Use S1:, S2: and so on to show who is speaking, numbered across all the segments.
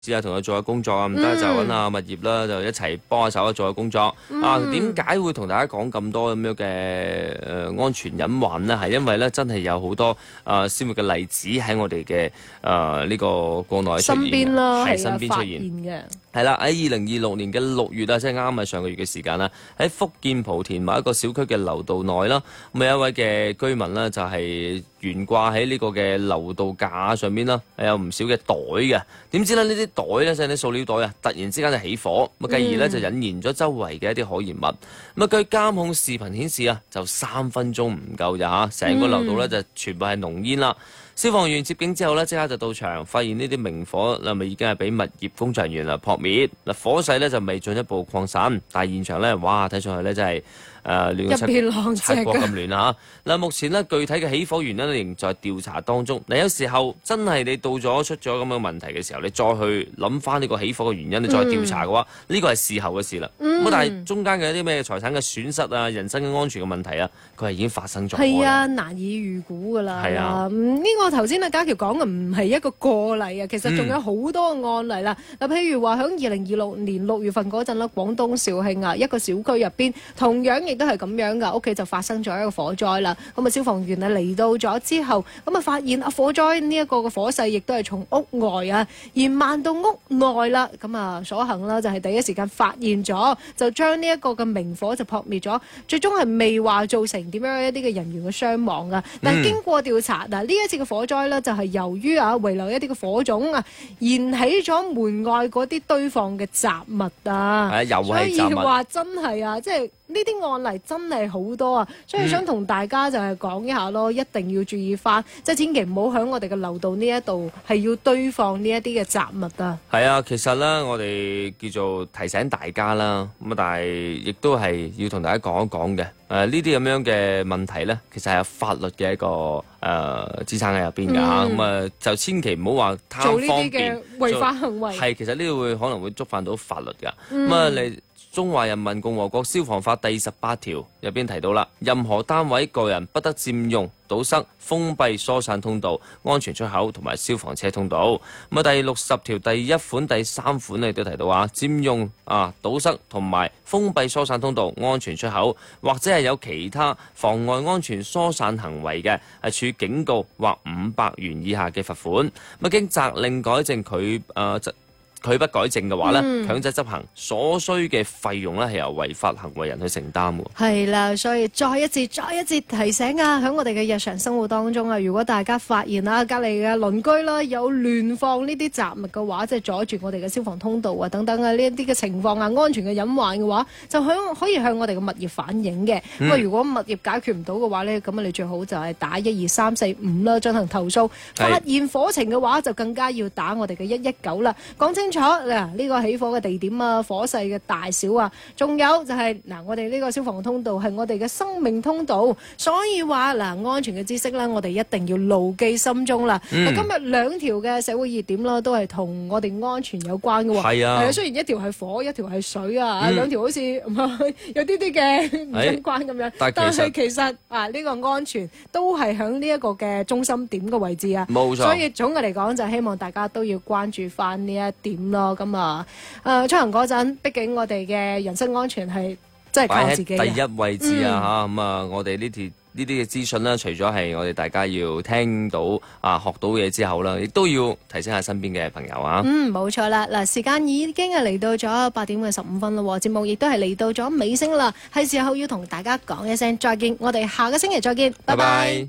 S1: 試下同佢做下工作啊，唔得就揾下物業啦，就一齊幫下手做下工作。點解會同大家講咁多咁樣嘅安全隱患呢？係因為咧真係有好多鮮活嘅例子喺我哋嘅呢個國內出現，
S2: 身邊啦，
S1: 係身邊出現
S2: 嘅。
S1: 係啦，喺2026年嘅6月啊，即係啱啱上個月嘅時間啦，喺福建莆田某一個小區嘅樓道內啦，咁有一位嘅居民呢，就係懸掛喺呢個嘅樓道架上面啦，係有唔少嘅袋嘅。點知咧呢啲袋呢，即係啲塑料袋啊，突然之間就起火，咁繼而呢，就引燃咗周圍嘅一啲可燃物。咁據監控視頻顯示啊，就3分鐘唔夠咋嚇，成個樓道呢，就全部係濃煙啦。消防員接警之後呢，即刻就到場，發現呢啲明火咪已經係俾物業工作人員撲滅。嗱，火勢呢就未進一步擴散，但係現場呢，哇，睇上去呢真係亂到七國咁亂啊！嗱，目前呢，具體嘅起火原因呢仍在調查當中。嗱，有時候真係你到咗出咗咁樣問題嘅時候，你再去諗翻呢個起火嘅原因，你再調查嘅話，呢個係事後嘅事啦。咁但係中間嘅一啲咩財產嘅損失啊、人身嘅安全嘅問題啊，佢係已經發生咗。
S2: 係啊，難以預估㗎啦。
S1: 係啊，
S2: 呢個頭先阿家喬講嘅唔係一個個例啊，其實仲有好多個案例啦。嗱，譬如話喺2026年6月份嗰陣啦，廣東肇慶啊一個小區入邊，同樣亦都係咁樣㗎，屋企就發生咗一個火災啦。咁啊，消防員啊嚟到咗之後，咁啊發現啊火災呢一個嘅火勢亦都係從屋外啊延漫到屋內啦。咁啊所幸啦就係第一時間發現咗，就將呢一個嘅明火就撲滅咗，最終係未話造成點樣一啲嘅人員嘅傷亡㗎。但係經過調查，嗱呢一次嘅火災呢，就係由於遺留一啲嘅火種啊，燃起咗門外嗰啲堆放嘅雜物啊，
S1: 又係雜物。
S2: 所以話真係啊，即係呢啲案例真係好多啊，所以想同大家就係講一下咯，一定要注意翻，即係千祈唔好喺我哋嘅樓道呢一度係要堆放呢一啲嘅雜物啊。
S1: 係啊，其實咧我哋叫做提醒大家啦，咁但係亦都係要同大家講一講嘅。呢啲咁樣嘅問題咧，其實係有法律嘅一個支撐喺入邊㗎嚇，咁就千祈唔好話貪方便
S2: 做呢啲嘅違法行為。
S1: 係，其實呢個會可能會觸犯到法律㗎。咁你中華人民共和國消防法第18條入邊提到啦，任何單位個人不得佔用、堵塞、封閉疏散通道、安全出口同埋消防車通道。咁啊，第60條第1款、第3款咧亦都提到佔用堵塞同埋封閉疏散通道、安全出口，或者係有其他妨礙安全疏散行為嘅，係處警告或500元以下嘅罰款。咁經責令改正佢不改正嘅話咧，強制執行所需嘅費用咧係由違法行為人去承擔喎。
S2: 係啦，所以再一次提醒啊，喺我哋嘅日常生活當中啊，如果大家發現啊隔離嘅鄰居啦有亂放呢啲雜物嘅話，即係阻住我哋嘅消防通道啊等等啊呢一啲嘅情況啊，安全嘅隱患嘅話，就可以向我哋嘅物業反映嘅。咁如果物業解決唔到嘅話咧，咁你最好就係打12345啦進行投訴。發現火情嘅話，就更加要打我哋嘅119啦。講清楚嗱，呢個起火嘅地點啊，火勢嘅大小啊，仲有就係我哋呢個消防通道係我哋嘅生命通道，所以話安全嘅知識啦，我哋一定要牢記心中啦。今日2條嘅社會熱點啦，都係同我哋安全有關嘅喎。
S1: 係啊，
S2: 雖然一條係火，一條係水啊，2條好似有啲嘅唔相關咁樣，但係其實呢個安全都係喺呢一個嘅中心點嘅位置啊。
S1: 冇錯。
S2: 所以總嘅嚟講，就希望大家都要關注翻呢一點咯。咁出行嗰陣，畢竟我哋嘅人身安全係真係靠自己嘅。擺喺第一位置啊嚇，
S1: 我哋呢啲嘅資訊啦，除咗係我哋大家要聽到學到嘢之後啦，亦都要提醒下身邊嘅朋友啊。
S2: 冇錯啦。嗱，時間已經係嚟到咗8點15分啦，節目亦都係嚟到咗尾聲啦，係時候要同大家講一聲再見，我哋下個星期再見，拜拜。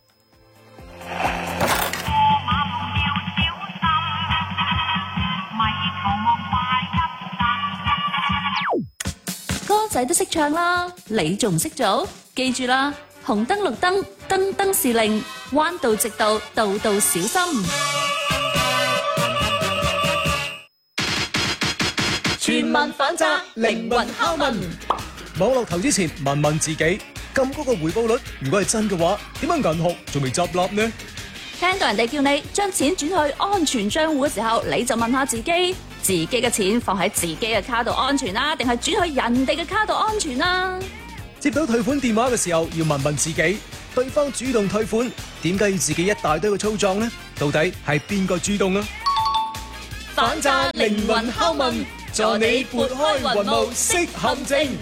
S3: 歌仔都識唱啦，你仲唔識做？記住啦，紅燈綠燈，燈燈是令，彎道直道，道道小心。
S4: 全民反詐，靈魂拷問。網絡投資前問問自己，咁高個回報率，如果係真嘅話，點解銀行仲未執笠呢？
S3: 聽到人哋叫你將錢轉去安全賬戶嘅時候，你就問下自己嘅錢放喺自己嘅卡度安全啦，定係轉去人哋嘅卡度安全啦？
S4: 接到退款電話嘅時候，要問問自己，對方主動退款，點解要自己一大堆嘅操作呢？到底係邊個主動啊？ 反詐靈魂拷問，助你撥開雲霧識陷阱。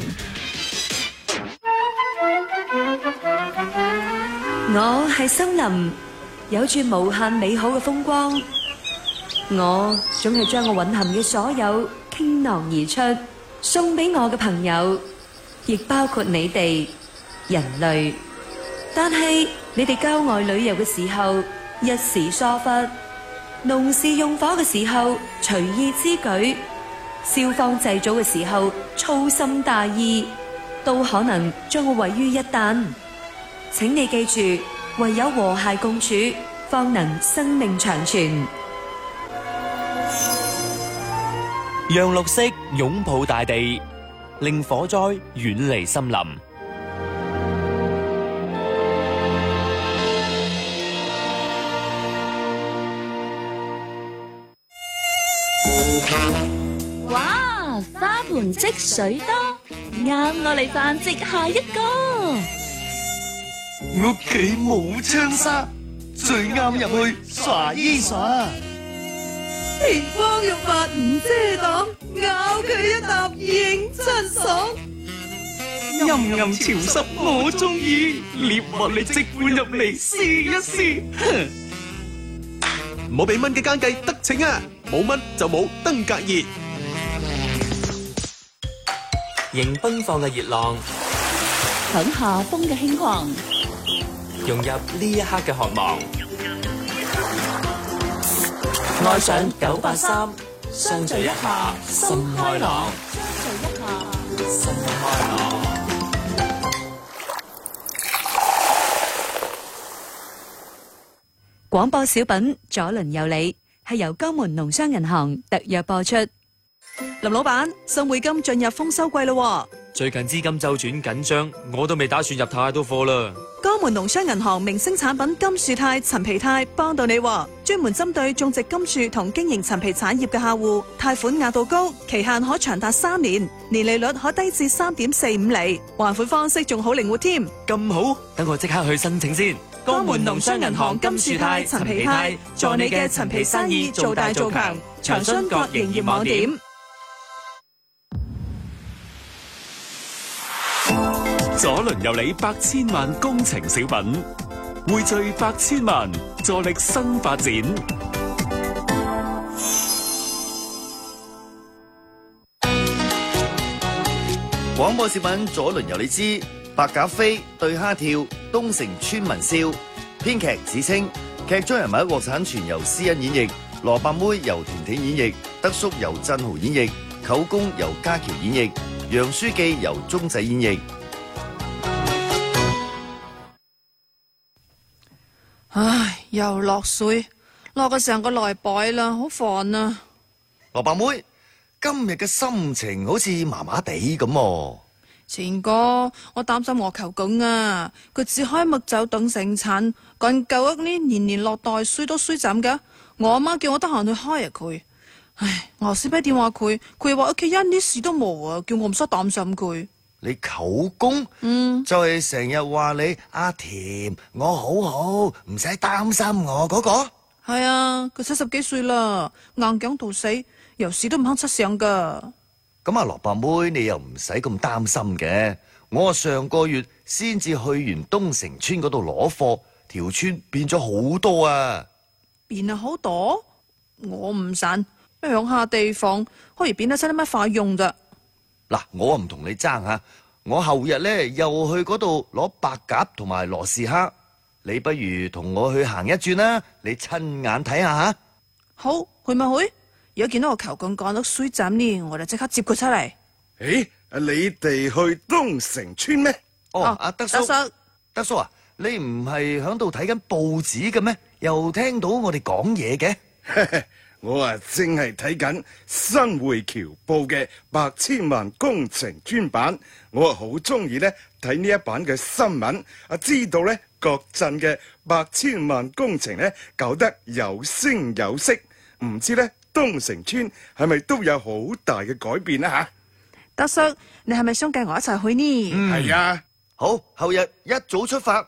S5: 我係森林，有住無限美好嘅風光。我總係將我蘊含嘅所有傾囊而出，送俾我嘅朋友，亦包括你哋人類。但係你哋郊外旅遊嘅時候一時疏忽，農事用火嘅時候隨意之舉，消防祭祖嘅時候粗心大意，都可能將我毀於一旦。請你記住，唯有和諧共處，方能生命長存。
S6: 讓綠色擁抱大地，令火災遠離森林。
S3: 哇！花盆積水多，啱我嚟繁殖下一個。
S7: 屋企冇窗紗，最啱入去耍衣耍。
S8: 田方玉髮唔遮擋，咬佢一啖認真爽。
S7: 陰陰潮濕我中意，獵物你即管入嚟試一試。
S9: 唔好俾蚊嘅奸計得逞啊！冇蚊就冇登革熱。
S6: 迎奔放嘅熱浪，
S3: 響夏風嘅輕狂，
S6: 融入呢一刻嘅渴望。愛上983，相聚一下，心開朗。心開朗。
S5: 廣播小品左鄰右里係由江門農商銀行特約播出。
S8: 林老闆，新匯金進入豐收季咯，
S10: 最近資金周轉緊張，我都未打算入太多貨啦。
S8: 江門農商銀行明星產品金樹肽、陳皮肽幫到你，專門針對種植金樹同經營陳皮產業嘅客戶，貸款額度高，期限可長達3年，年利率可低至3.45厘，還款方式仲好靈活添。
S10: 咁好，等我即刻去申請先。
S8: 江門農商銀行金樹肽、陳皮肽，助你嘅陳皮生意做大做強。詳詢各營業網點。
S11: 左鄰右里百千萬工程小品，匯聚百千萬，助力新發展。
S7: 廣播小品左鄰右里之白鴿飛對蝦跳，東城村民笑。編劇子清，劇中人物獲產全由施恩演繹，蘿蔔妹由團體演繹，德叔由振豪演繹，舅公由家喬演繹，楊書記由鐘仔演繹。
S8: 唉，又落水，落個成個禮拜啦，好煩啊！
S7: 蘿蔔妹，今日嘅心情好似麻麻地咁。
S8: 前哥，我擔心我舅公啊，佢只開木酒等成產，幹舊屋呢年年落袋水都水浸噶。我阿媽叫我得閒去開下佢。唉，我先俾電話佢，佢話屋企一啲事都冇啊，叫我唔使擔心佢。
S7: 你舅公就係成日話你阿甜，我好好，唔使擔心我嗰個。
S8: 係啊，佢70幾歲啦，硬頸到死，有時都唔肯出聲噶。
S7: 咁啊，蘿蔔妹，你又唔使咁擔心嘅。我上個月先至去完東城村嗰度攞貨，條村變咗好多啊！
S8: 變啊好多？我唔信，鄉下地方可以變得出啲乜快用咋？
S7: 嗱，我唔同你爭吓，我後日呢又去嗰度攞白鴿同埋羅氏蝦，你不如同我去行一轉啦，你親眼睇下吓。
S8: 好，去咪去。如果見到我舅公趕到水浸呢，我就即刻接佢出嚟。
S12: 誒，你哋去東城村咩？
S7: 阿德叔，德叔啊，你唔係響度睇緊報紙嘅咩？又聽到我哋講嘢嘅？
S12: 我啊，正係睇緊《新匯僑報》嘅百千萬工程專版，我啊好中意呢睇呢一版嘅新聞，啊知道呢各鎮嘅百千萬工程呢搞得有聲有色，唔知呢東城村係咪都有好大嘅改變啊？吓，
S8: 德叔，你係咪想計我一齊去呢？
S12: 係啊，
S7: 好，後日一早出發。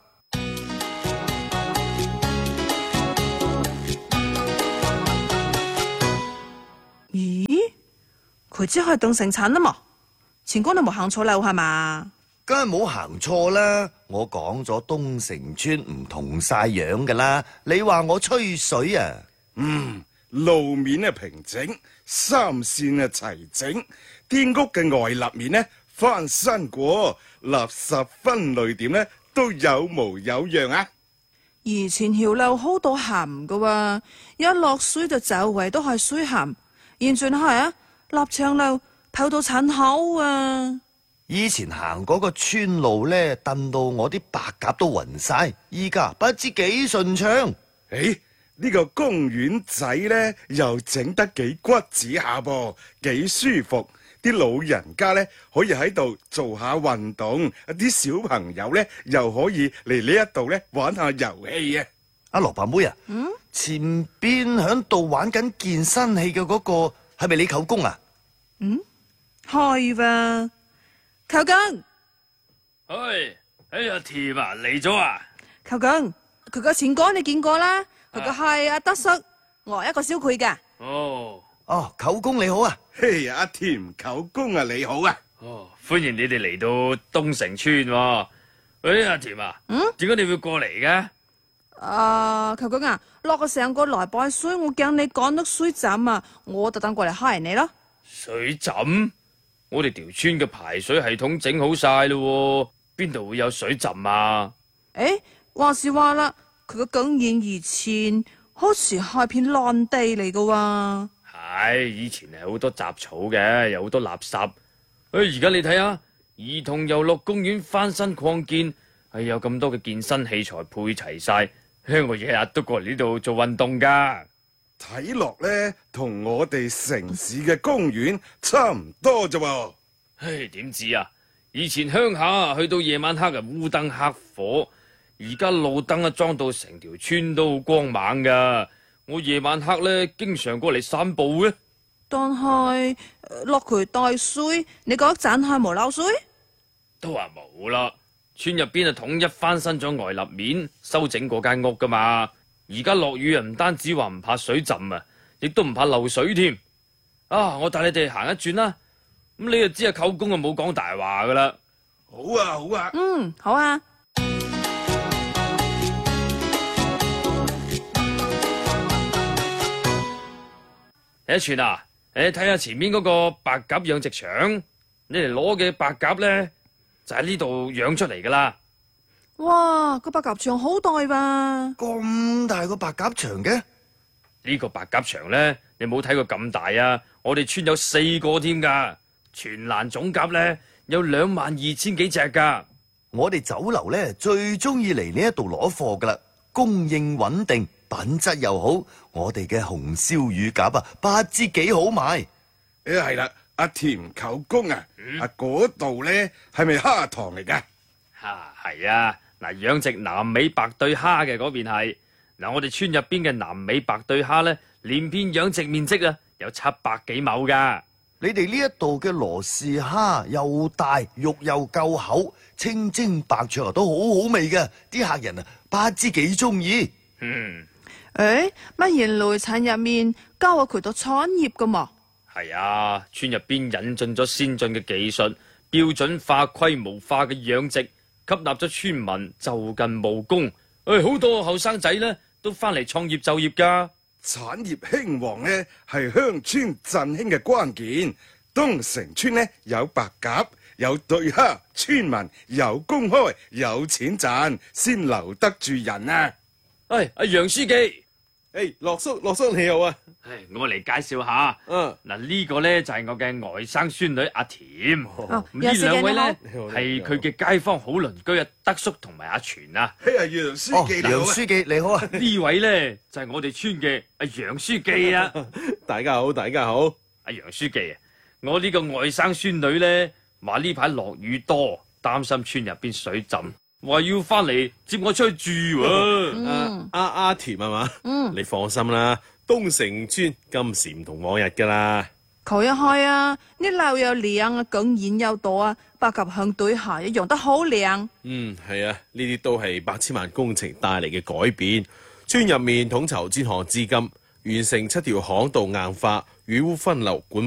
S8: 佢只可以當成產啊嘛。前哥你冇行錯路係嘛？
S7: 梗係冇行錯啦，我講咗東城村唔同晒樣噶啦，你話我吹水啊？
S12: 路面啊平整，三線啊齊整，啲屋嘅外立面呢翻新過，垃圾分類點呢都有模有樣啊！
S8: 以前條路好多鹹噶喎，一落水就周圍都係水鹹，現在係啊，立長路泡到殘口啊！
S7: 以前行嗰個村路呢，蹬到我啲白鴿都暈晒，依家不知幾順暢。
S12: 呢個公園仔呢，又整得幾骨子下噃，幾舒服。啲老人家呢，可以喺度做下運動，啲小朋友呢，又可以嚟呢一度呢玩下遊戲啊！
S7: 阿蘿蔔妹啊，前邊響度玩緊健身器嘅嗰個係咪你舅公啊？
S8: 係喎，舅公。
S10: 哎呀，甜啊，嚟咗啊！
S8: 舅公，佢個前哥你見過啦，佢個係阿德叔，我一個小佢嘅。
S7: 哦，舅公你好啊！
S12: 嘿，阿甜舅公啊，你好啊！
S10: 歡迎你哋嚟到東城村喎。阿甜啊，點解你會過嚟嘅？
S8: 舅公啊，落個成個來拜水，我驚你趕得水浸啊，我特登過嚟蝦人你咯。
S10: 水浸？我哋條村嘅排水系統整好晒咯，邊度會有水浸啊？
S8: 話是話啦，佢個公園以前好似係片爛地嚟噶喎。
S10: 係，以前係好多雜草嘅，有好多垃圾。而家你睇下，兒童遊樂公園翻新擴建，有咁多嘅健身器材配齊晒，我日日都過嚟呢度做運動噶。
S12: 睇落呢，同我哋城市嘅公園差唔多啫喎。
S10: 點知啊？以前鄉下去到夜晚黑烏燈黑火，而家路燈裝到成條村都好光猛噶。我夜晚黑呢，經常過嚟散步嘅。
S8: 但係落渠帶水，你覺得盞係冇漏水？
S10: 都話冇啦，村入邊統一翻新咗外立面，修整嗰間屋噶嘛。而家落雨唔單止話唔怕水浸啊，亦都唔怕漏水添。我帶你哋行一轉啦。咁你就知舅公冇講大話噶啦。
S12: 好啊，好啊。
S8: 好啊。
S10: 一串啊，睇下前面嗰個白鴿養殖場，你哋攞嘅白鴿呢，就喺呢度養出嚟噶啦。
S8: 哇，個白鴿場好大吧？
S7: 咁大個白鴿場嘅？
S10: 呢個白鴿場呢，你冇睇過咁大啊！我哋村有4個添噶，全欄總鴿呢，有22,000幾隻噶。
S7: 我哋酒樓呢，最中意嚟呢一度攞貨噶啦，供應穩定，品質又好。我哋嘅紅燒乳鴿啊，不知幾好賣。
S12: 係啦，阿甜舅公啊，嗰度呢係咪蝦塘嚟噶？
S10: 係啊。嗱，養殖南美白對蝦嘅嗰邊係。我哋村入邊嘅南美白對蝦呢，連片養殖面積啊有700幾畝噶。
S7: 你哋呢一度嘅羅氏蝦又大，肉又夠厚，清蒸白灼都好好味嘅，啲客人啊不知幾中意。
S8: 乜原來村入面教我佢到產業噶嘛？
S10: 係啊，村入邊引進咗先進嘅技術，標準化、規模化嘅養殖，吸納咗村民就近務工。好多後生仔呢都翻嚟創業就業噶。
S12: 產業興旺呢係鄉村振興嘅關鍵。東城村呢有白鴿，有對蝦，村民有工開，有錢賺，先留得住人啊！
S10: 阿楊書記，
S9: 樂叔你好啊！
S10: 我嚟介紹下。呢個呢就係我嘅外甥孫女阿甜。呢2位呢係佢嘅街坊好鄰居德叔同埋阿全啊。
S12: 楊書記，
S7: 楊書記你好啊！
S10: 呢位呢就係我哋村嘅阿楊書記啊。
S9: 大家好，大家好。
S10: 阿楊書記啊，我呢個外甥孫女呢話呢排落雨多，擔心村入邊水浸，話要翻嚟接我出去住喎。
S9: 阿甜係嘛？你放心啦，東城村今時唔同往日噶啦。
S8: 佢係啊，啲樓又靚啊，公園又多啊，白鴿向對下一樣得好靚。
S9: 係啊，呢啲都係8千萬工程帶嚟嘅改變。村入面統籌專項資金，完成7條巷道硬化、雨污分流管